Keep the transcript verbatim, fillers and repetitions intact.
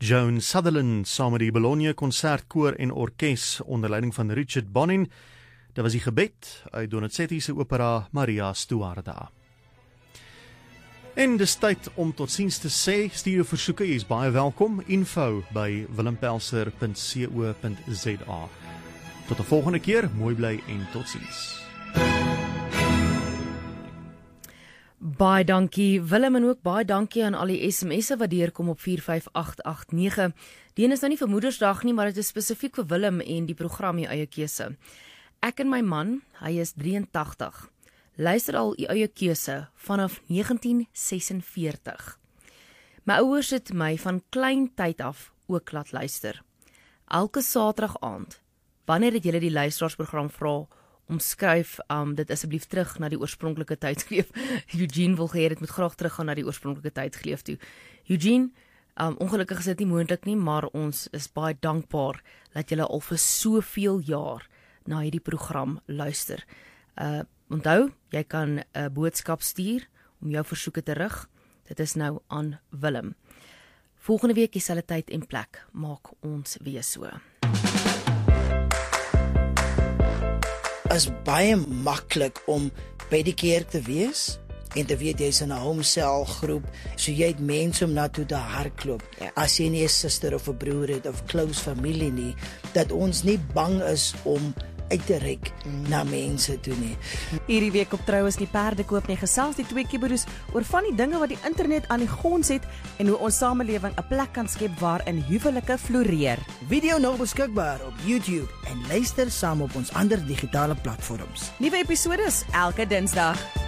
Joan Sutherland saam met die Bologna Concertkoor en Orkes onder leiding van Richard Bonin. Dit was die gebed uit Donizetti se opera Maria Stuarda. En dis tyd om tot ziens te sê, stuur jou versoeke, jy is baie welkom, info by willempelser punt co punt za. Tot 'n volgende keer, mooi bly en tot ziens. Baie dankie Willem en ook baie dankie aan al die S M S'e wat deurkom op vier vyf agt agt nege. Die een is nou nie vir Moedersdag nie, maar dit is spesifiek vir Willem en die program Die Eie Keuse. Ek en my man, hy is drieëntagtig, luister al Die Eie Keuse vanaf negentien sesenveertig. My ouers het my van klein tyd af ook laat luister. Elke Saterdag aand, wanneer het julle die luisteraarsprogram vra, omskryf um, dit asseblief terug na die oorspronklike tydsgleef. Eugene wil gehê dit moet graag teruggaan na die oorspronklike tydsgleef toe. Eugene, um, ongelukkig is dit nie moontlik nie, maar ons is baie dankbaar dat julle al vir soveel jaar na hierdie program luister. Uh, onthou, jy kan 'n boodskap stuur om jou versoeke te rig. Dit is nou aan Willem. Volgende week dieselfde tyd en plek maak ons weer so. Is baie maklik om by die kerk te wees en te weet jy's in 'n homesel groep, so jy het mense om na toe te hardloop. Ja. As jy nie 'n suster of 'n broer het of close familie nie, dat ons nie bang is om uit te reik mm. na mense toe nie. Hierdie week op Trou is die perde koop nie gesels die twee kibberoes oor van die dinge wat die internet aan die gons het en hoe ons samelewing 'n plek kan skep waarin huwelike floreer. Video nou beskikbaar op YouTube en luister saam op ons ander digitale platforms. Nuwe episodes elke Dinsdag.